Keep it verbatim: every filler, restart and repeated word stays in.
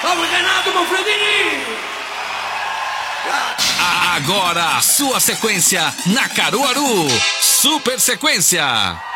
Salve Renato Manfredini! Agora a sua sequência na Caruaru. Super Sequência.